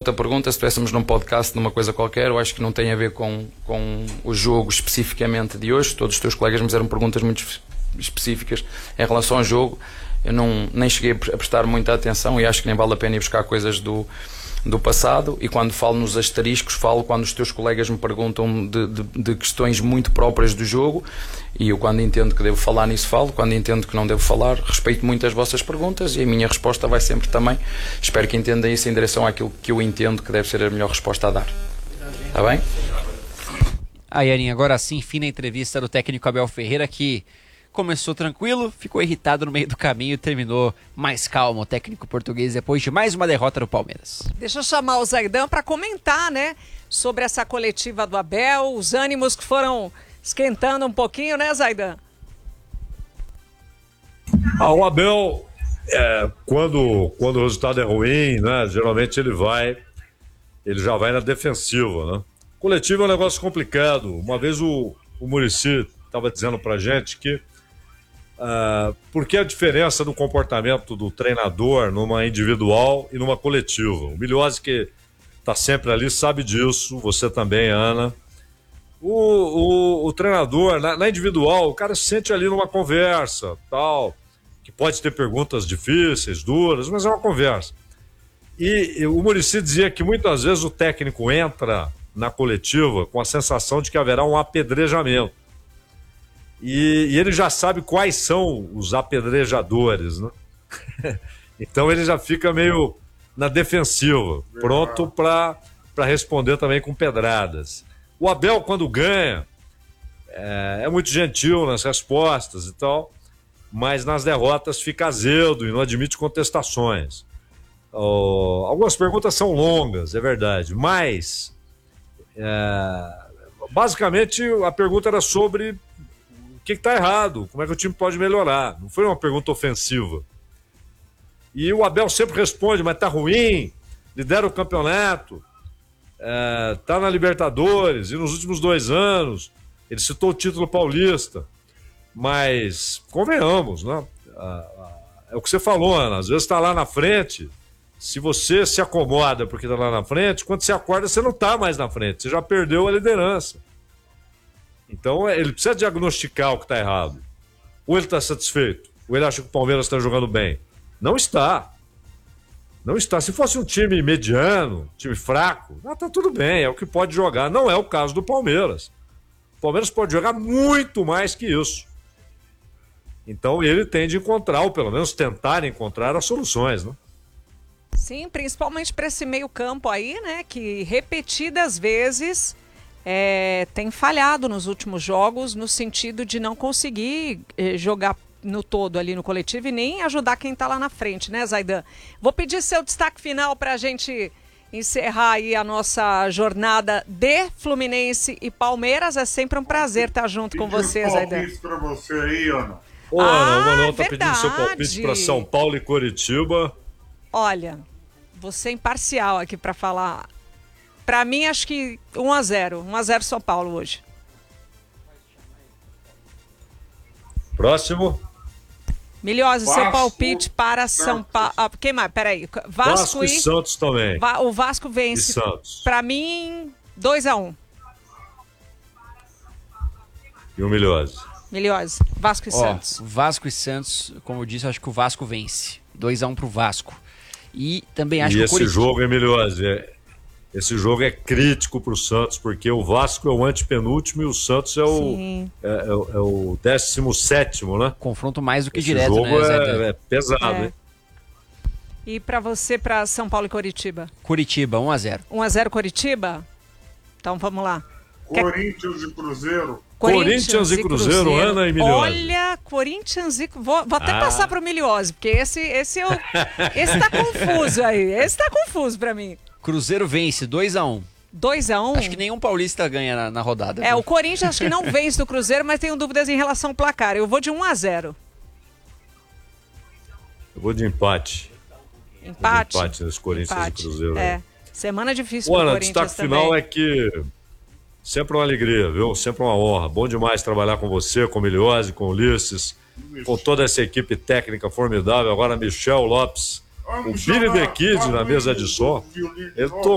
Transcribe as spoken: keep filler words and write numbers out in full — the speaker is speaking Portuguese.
outra pergunta, se estivéssemos num podcast, numa coisa qualquer, eu acho que não tem a ver com, com o jogo especificamente de hoje. Todos os teus colegas me fizeram perguntas muito específicas em relação ao jogo. Eu não, nem cheguei a prestar muita atenção e acho que nem vale a pena ir buscar coisas do, do passado. E quando falo nos asteriscos, falo quando os teus colegas me perguntam de, de, de questões muito próprias do jogo, e eu, quando entendo que devo falar nisso, falo. Quando entendo que não devo falar, respeito muito as vossas perguntas, e a minha resposta vai sempre também, espero que entendam isso em direção àquilo que eu entendo que deve ser a melhor resposta a dar. Está bem? Aí, Aninha, agora sim, fim na entrevista do técnico Abel Ferreira, que começou tranquilo, ficou irritado no meio do caminho e terminou mais calmo, o técnico português, depois de mais uma derrota do Palmeiras. Deixa eu chamar o Zaidan para comentar, né, sobre essa coletiva do Abel, os ânimos que foram esquentando um pouquinho, né, Zaidan? Ah, o Abel, é, quando, quando o resultado é ruim, né, geralmente ele vai, ele já vai na defensiva, né? Coletivo é um negócio complicado. Uma vez o, o Muricy estava dizendo pra gente que uh, por que a diferença no comportamento do treinador numa individual e numa coletiva? O Miliose, que está sempre ali, sabe disso, você também, Ana. O, o, o treinador, na, na individual, o cara se sente ali numa conversa, tal, que pode ter perguntas difíceis, duras, mas é uma conversa. E, e o Muricy dizia que muitas vezes o técnico entra na coletiva com a sensação de que haverá um apedrejamento. E, e ele já sabe quais são os apedrejadores, né? Então ele já fica meio na defensiva, pronto para responder também com pedradas. O Abel, quando ganha, é, é muito gentil nas respostas e tal, mas nas derrotas fica azedo e não admite contestações. Oh, algumas perguntas são longas, é verdade, mas é, basicamente a pergunta era sobre o que está errado, como é que o time pode melhorar. Não foi uma pergunta ofensiva. E o Abel sempre responde, mas tá ruim, lidera o campeonato, é, tá na Libertadores, e nos últimos dois anos ele citou o título paulista, mas convenhamos, né? É o que você falou, Ana, às vezes está lá na frente. Se você se acomoda porque está lá na frente, quando você acorda você não está mais na frente, você já perdeu a liderança. Então ele precisa diagnosticar o que está errado. Ou ele está satisfeito, ou ele acha que o Palmeiras está jogando bem. Não está. Não está. Se fosse um time mediano, time fraco, está tudo bem, é o que pode jogar. Não é o caso do Palmeiras. O Palmeiras pode jogar muito mais que isso. Então ele tem de encontrar, ou pelo menos tentar encontrar as soluções, né? Sim, principalmente para esse meio campo aí, né, que repetidas vezes é, tem falhado nos últimos jogos, no sentido de não conseguir é, jogar no todo ali no coletivo e nem ajudar quem está lá na frente, né, Zaidan? Vou pedir seu destaque final para a gente encerrar aí a nossa jornada de Fluminense e Palmeiras. É sempre um prazer estar junto com você, Zaidan. Palpite para você aí, Ana. Ô, Ana, Ah, o Manuel tá verdade. pedindo seu palpite para São Paulo e Coritiba. Olha, vou ser imparcial aqui para falar. Para mim, acho que um a zero. um a zero São Paulo hoje. Próximo. Miliose, seu Vasco, palpite para São Paulo. Ah, quem mais? Peraí. Vasco, Vasco e e Santos também. Va- O Vasco E vence. Santos. Para mim, dois a um. E o Miliose. Miliose, Vasco e Ó, Santos. Vasco e Santos, como eu disse, eu acho que o Vasco vence. dois a um pro Vasco. E também acho E que o esse Coritiba... jogo, hein, Miliose? É, esse jogo é crítico para o Santos, porque o Vasco é o antepenúltimo e o Santos é o, Sim. é, é o- é o décimo sétimo, né? Confronto mais do que Esse direto, jogo né, Zaidan? é, é pesado, É. hein? E para você, para São Paulo e Coritiba? Curitiba, um a zero. um a zero Coritiba? Então vamos lá. Corinthians e Cruzeiro. Corinthians e Cruzeiro, Ana e Miliose. Olha, Corinthians e... Vou, vou até Ah. passar pro Miliose, porque esse, esse, eu, esse tá confuso aí. Esse tá confuso pra mim. Cruzeiro vence, dois a um. dois a um. Acho que nenhum paulista ganha na, na rodada. É, viu? o Corinthians acho que não vence do Cruzeiro, mas tenho dúvidas em relação ao placar. Eu vou de um a zero. Eu vou de empate. Empate? Vou de empate nesse Corinthians Empate. e Cruzeiro. É. Semana difícil Ô, pro Ana, Corinthians destaque também. final é que sempre uma alegria, viu? Sempre uma honra. Bom demais trabalhar com você, com o Miliose, com o Ulisses, com toda essa equipe técnica formidável. Agora Michel Lopes, o Billy the Kid na mesa de som. Ele